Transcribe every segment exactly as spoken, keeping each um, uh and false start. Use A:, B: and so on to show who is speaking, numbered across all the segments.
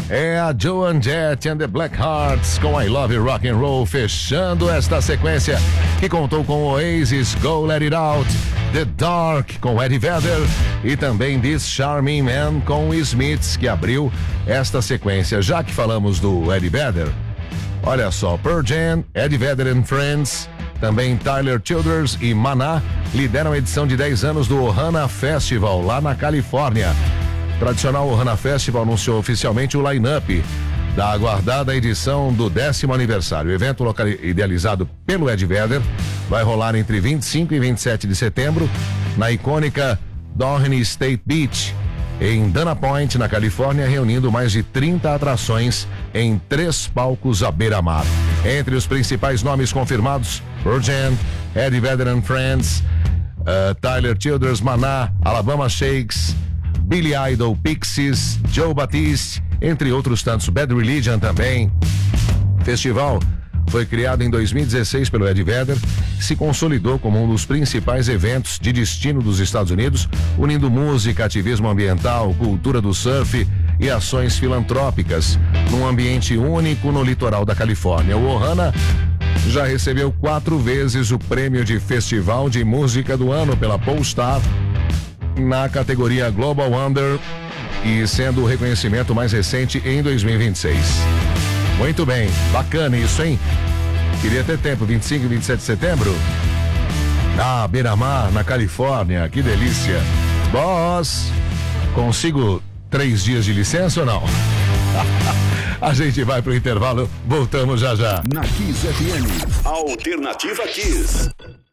A: É a Joan Jett and the Blackhearts com I Love Rock and Roll, fechando esta sequência que contou com Oasis, Go Let It Out, The Dark com Eddie Vedder e também This Charming Man com Smiths, que abriu esta sequência. Já que falamos do Eddie Vedder, olha só, Pearl Jam, Eddie Vedder and Friends, também Tyler Childers e Maná lideram a edição de dez anos do Ohana Festival lá na Califórnia. O tradicional Ohana Festival anunciou oficialmente o line-up da aguardada edição do décimo aniversário. O evento local... idealizado pelo Eddie Vedder vai rolar entre vinte e cinco e vinte e sete de setembro na icônica Doheny State Beach, em Dana Point, na Califórnia, reunindo mais de trinta atrações em três palcos à beira-mar. Entre os principais nomes confirmados, Pearl Jam, Eddie Vedder and Friends, uh, Tyler Childers, Maná, Alabama Shakes, Billy Idol, Pixies, Joe Batiste, entre outros tantos, Bad Religion também. O festival foi criado em dois mil e dezesseis pelo Eddie Vedder, que se consolidou como um dos principais eventos de destino dos Estados Unidos, unindo música, ativismo ambiental, cultura do surf e ações filantrópicas, num ambiente único no litoral da Califórnia. O Ohana já recebeu quatro vezes o prêmio de Festival de Música do Ano pela Pollstar, na categoria Global Wonder, e sendo o reconhecimento mais recente em dois mil e vinte e seis. Muito bem, bacana isso, hein? Queria ter tempo, vinte e cinco e vinte e sete de setembro, na beira-mar, na Califórnia, que delícia. Boss, consigo três dias de licença ou não? A gente vai pro intervalo, voltamos já já.
B: Na Kiss F M, Alternativa Kiss.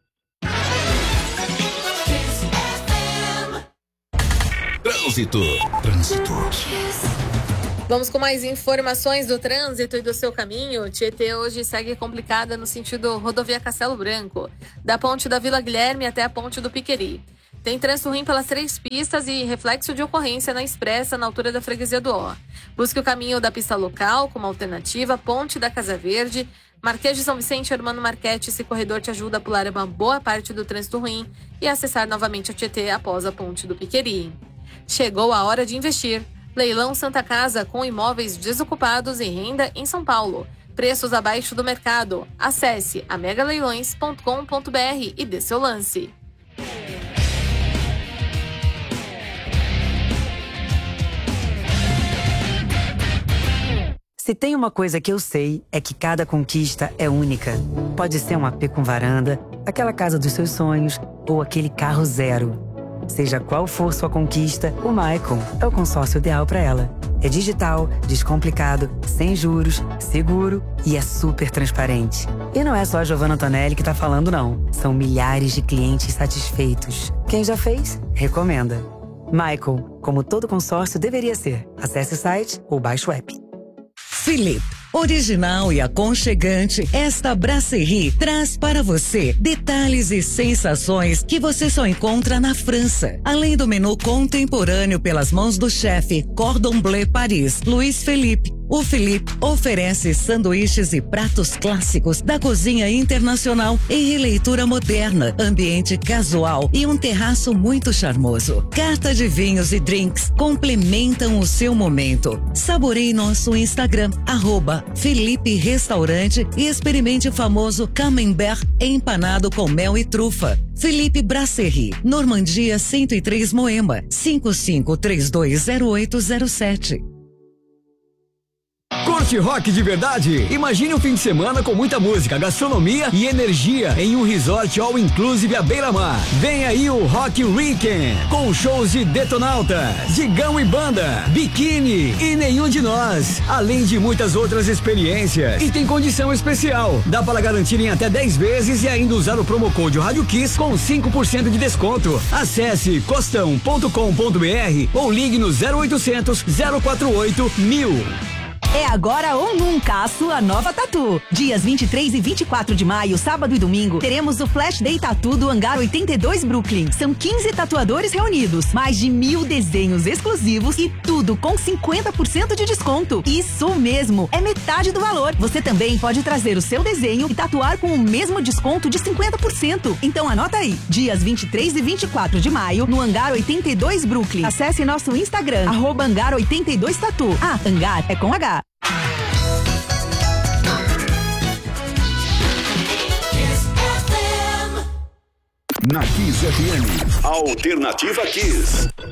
B: Trânsito. Trânsito.
C: Vamos com mais informações do trânsito e do seu caminho. Tietê hoje segue complicada no sentido rodovia Castelo Branco, da ponte da Vila Guilherme até a ponte do Piqueri. Tem trânsito ruim pelas três pistas e reflexo de ocorrência na Expressa, na altura da Freguesia do Ó. Busque o caminho da pista local como alternativa, ponte da Casa Verde, Marquês de São Vicente, Hermano Marquete. Esse corredor te ajuda a pular uma boa parte do trânsito ruim e acessar novamente a Tietê após a ponte do Piqueri. Chegou a hora de investir. Leilão Santa Casa com imóveis desocupados e renda em São Paulo. Preços abaixo do mercado. Acesse a mega leilões ponto com ponto b r e dê seu lance.
D: Se tem uma coisa que eu sei, é que cada conquista é única. Pode ser um A P com varanda, aquela casa dos seus sonhos ou aquele carro zero. Seja qual for sua conquista, o Maicon é o consórcio ideal para ela. É digital, descomplicado, sem juros, seguro e é super transparente. E não é só a Giovanna Antonelli que tá falando, não. São milhares de clientes satisfeitos. Quem já fez, recomenda. Maicon, como todo consórcio deveria ser. Acesse o site ou baixe o app.
E: Philippe, original e aconchegante, esta brasserie traz para você detalhes e sensações que você só encontra na França. Além do menu contemporâneo pelas mãos do chefe Cordon Bleu Paris, Luiz Felipe, o Philippe oferece sanduíches e pratos clássicos da cozinha internacional em releitura moderna, ambiente casual e um terraço muito charmoso. Carta de vinhos e drinks complementam o seu momento. Saboreie nosso Instagram, arroba Felipe Restaurante, e experimente o famoso camembert empanado com mel e trufa. Felipe Brasserie, Normandia cento e três Moema, cinco cinco três dois zero oito zero sete.
F: Curte rock de verdade? Imagine um fim de semana com muita música, gastronomia e energia em um resort all inclusive à beira-mar. Vem aí o Rock Weekend, com shows de Detonautas, Digão e Banda, Biquíni e Nenhum de Nós, além de muitas outras experiências. E tem condição especial, dá para garantir em até dez vezes e ainda usar o promo code Rádio Kiss com cinco por cento de desconto. Acesse costão ponto com ponto b r ou ligue no zero oitocentos, zero quatro oito, mil.
G: É agora ou nunca a sua nova Tatu. Dias vinte e três e vinte e quatro de maio, sábado e domingo, teremos o Flash Day Tatu do Hangar oitenta e dois Brooklyn. São quinze tatuadores reunidos, mais de mil desenhos exclusivos e tudo com cinquenta por cento de desconto. Isso mesmo, é metade do valor. Você também pode trazer o seu desenho e tatuar com o mesmo desconto de cinquenta por cento. Então anota aí, dias vinte e três e vinte e quatro de maio, no Hangar oitenta e dois Brooklyn. Acesse nosso Instagram, arroba Hangar oitenta e dois Tatu. Ah, Hangar é com H.
B: Na Kiss F M, Alternativa Kiss.